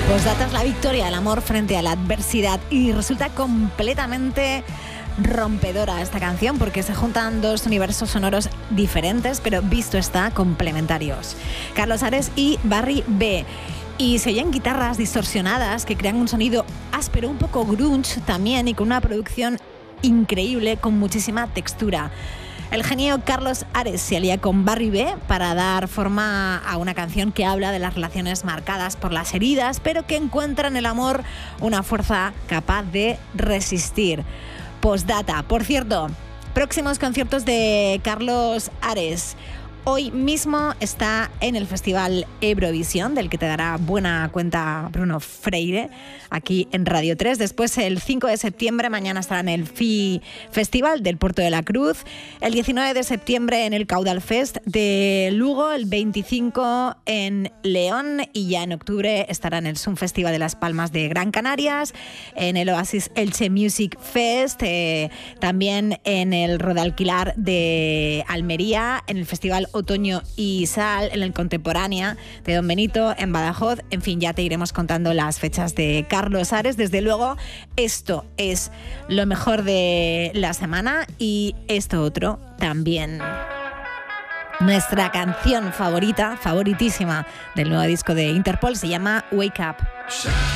Postdata es la victoria del amor frente a la adversidad y resulta completamente rompedora esta canción porque se juntan dos universos sonoros diferentes, pero visto está, complementarios. Carlos Ares y Barry B. Y se oyen guitarras distorsionadas que crean un sonido áspero, un poco grunge también, y con una producción increíble con muchísima textura. El genio Carlos Ares se alía con Barry B para dar forma a una canción que habla de las relaciones marcadas por las heridas, pero que encuentra en el amor una fuerza capaz de resistir. Postdata. Por cierto, próximos conciertos de Carlos Ares. Hoy mismo está en el Festival Eurovisión, del que te dará buena cuenta Bruno Freire, aquí en Radio 3. Después, el 5 de septiembre, mañana estará en el FI Festival del Puerto de la Cruz. El 19 de septiembre en el Caudal Fest de Lugo. El 25 en León. Y ya en octubre estará en el Sun Festival de Las Palmas de Gran Canarias. En el Oasis Elche Music Fest. También en el Rodalquilar de Almería. En el Festival Otoño y Sal, en el Contemporánea de Don Benito, en Badajoz. En fin, ya te iremos contando las fechas de Carlos Ares. Desde luego, esto es lo mejor de la semana y esto otro también. Nuestra canción favorita, favoritísima del nuevo disco de Interpol se llama Wake Up.